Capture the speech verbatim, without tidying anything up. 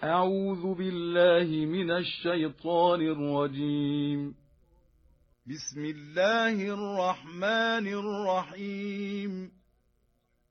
أعوذ بالله من الشيطان الرجيم. بسم الله الرحمن الرحيم.